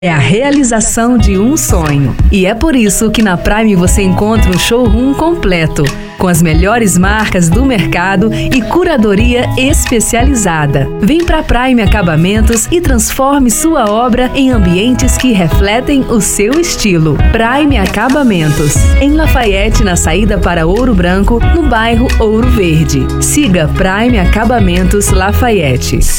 É a realização de um sonho. E é por isso que na Prime você encontra um showroom completo, com as melhores marcas do mercado e curadoria especializada. Vem pra Prime Acabamentos e transforme sua obra em ambientes que refletem o seu estilo. Prime Acabamentos, em Lafayette, na saída para Ouro Branco, no bairro Ouro Verde. Siga Prime Acabamentos Lafayette.